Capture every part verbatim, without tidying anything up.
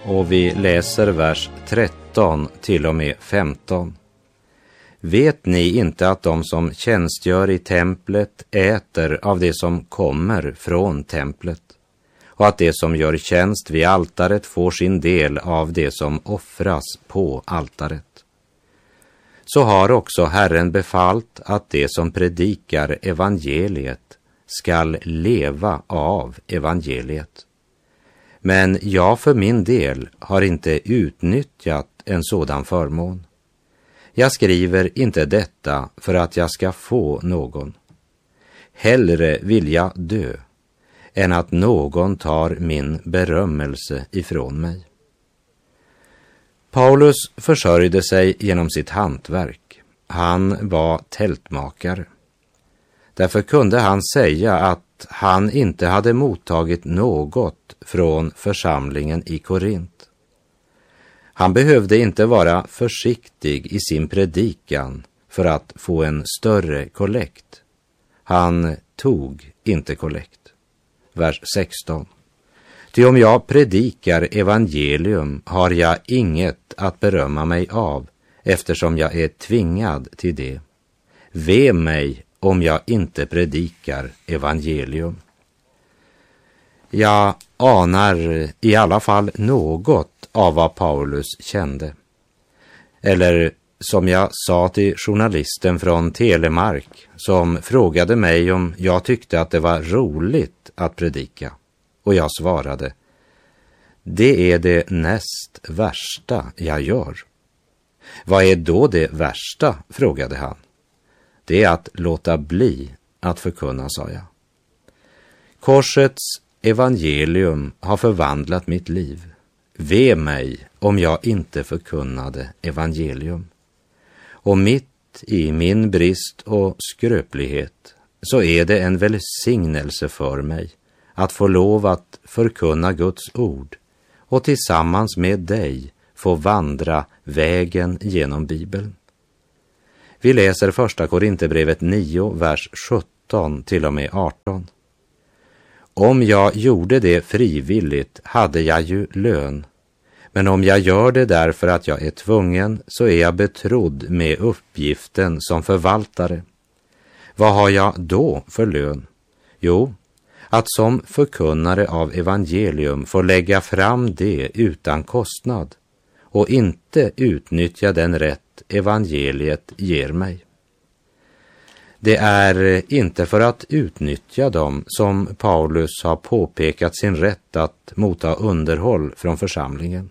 och vi läser vers tretton till och med femton. Vet ni inte att de som tjänstgör i templet äter av det som kommer från templet, och att det som gör tjänst vid altaret får sin del av det som offras på altaret? Så har också Herren befallt att det som predikar evangeliet skall leva av evangeliet. Men jag för min del har inte utnyttjat en sådan förmån. Jag skriver inte detta för att jag ska få någon. Hellre vill jag dö än att någon tar min berömmelse ifrån mig. Paulus försörjde sig genom sitt hantverk. Han var tältmakare. Därför kunde han säga att han inte hade mottagit något från församlingen i Korint. Han behövde inte vara försiktig i sin predikan för att få en större kollekt. Han tog inte kollekt. Vers sexton. Ty om jag predikar evangelium har jag inget att berömma mig av, eftersom jag är tvingad till det. Ve mig om jag inte predikar evangelium. Jag anar i alla fall något av vad Paulus kände. Eller som jag sa till journalisten från Telemark som frågade mig om jag tyckte att det var roligt att predika. Och jag svarade, det är det näst värsta jag gör. Vad är då det värsta, frågade han. Det är att låta bli att förkunna, sa jag. Korsets evangelium har förvandlat mitt liv. Ve mig om jag inte förkunnade evangelium. Och mitt i min brist och skröplighet så är det en välsignelse för mig att få lov att förkunna Guds ord och tillsammans med dig få vandra vägen genom Bibeln. Vi läser första Korinthierbrevet nio, vers sjutton till och med arton. Om jag gjorde det frivilligt hade jag ju lön, men om jag gör det därför att jag är tvungen så är jag betrodd med uppgiften som förvaltare. Vad har jag då för lön? Jo, att som förkunnare av evangelium få lägga fram det utan kostnad och inte utnyttja den rätt evangeliet ger mig. Det är inte för att utnyttja dem som Paulus har påpekat sin rätt att motta underhåll från församlingen.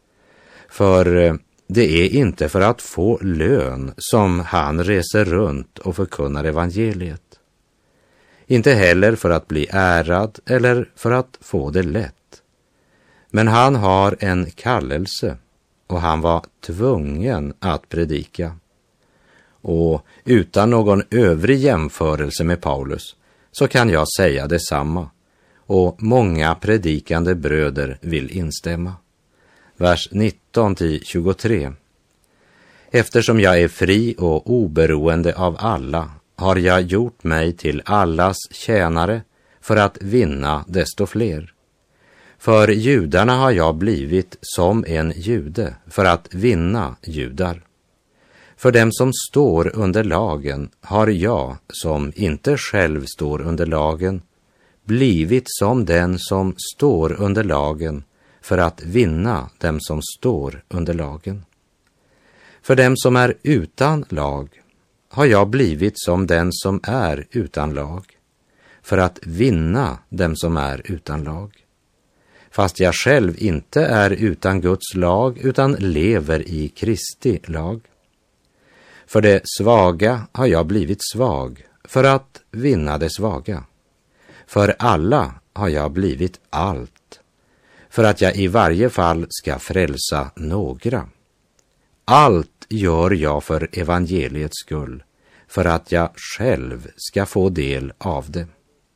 För det är inte för att få lön som han reser runt och förkunnar evangeliet. Inte heller för att bli ärad eller för att få det lätt. Men han har en kallelse och han var tvungen att predika. Och utan någon övrig jämförelse med Paulus så kan jag säga detsamma. Och många predikande bröder vill instämma. Vers nitton till tjugotre. Eftersom jag är fri och oberoende av alla har jag gjort mig till allas tjänare för att vinna desto fler. För judarna har jag blivit som en jude för att vinna judar. För dem som står under lagen har jag, som inte själv står under lagen, blivit som den som står under lagen för att vinna dem som står under lagen. För dem som är utan lag har jag blivit som den som är utan lag, för att vinna dem som är utan lag. Fast jag själv inte är utan Guds lag utan lever i Kristi lag. För det svaga har jag blivit svag, för att vinna det svaga. För alla har jag blivit allt, för att jag i varje fall ska frälsa några. Allt gör jag för evangeliets skull, för att jag själv ska få del av det.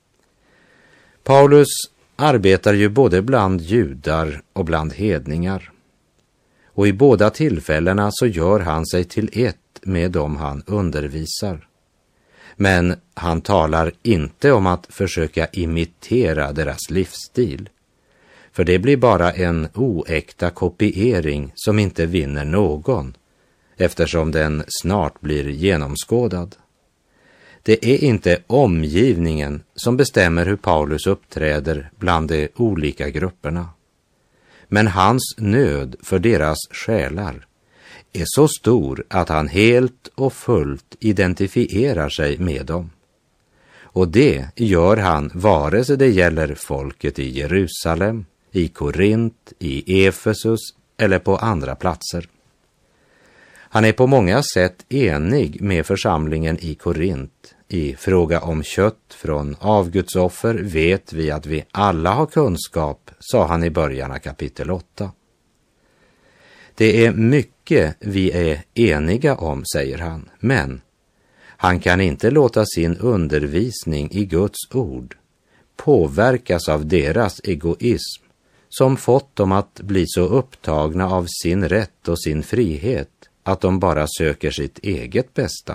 Paulus arbetar ju både bland judar och bland hedningar. Och i båda tillfällena så gör han sig till ett med dem han undervisar. Men han talar inte om att försöka imitera deras livsstil. för det blir bara en oäkta kopiering som inte vinner någon, eftersom den snart blir genomskådad. Det är inte omgivningen som bestämmer hur Paulus uppträder bland de olika grupperna. Men hans nöd för deras själar är så stor att han helt och fullt identifierar sig med dem. Och det gör han vare sig det gäller folket i Jerusalem, i Korint, i Efesus eller på andra platser. Han är på många sätt enig med församlingen i Korint. I fråga om kött från avgudsoffer vet vi att vi alla har kunskap, sa han i början av kapitel åtta. Det är mycket vi är eniga om, säger han, men han kan inte låta sin undervisning i Guds ord påverkas av deras egoism som fått dem att bli så upptagna av sin rätt och sin frihet att de bara söker sitt eget bästa.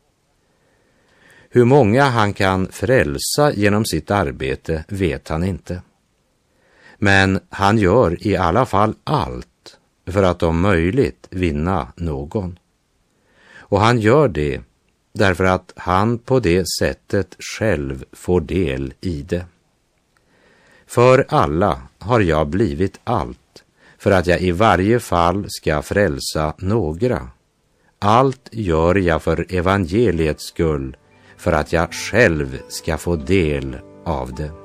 Hur många han kan frälsa genom sitt arbete vet han inte. Men han gör i alla fall allt för att om möjligt vinna någon. Och han gör det därför att han på det sättet själv får del i det. För alla har jag blivit allt, för att jag i varje fall ska frälsa några. Allt gör jag för evangeliets skull, för att jag själv ska få del av det.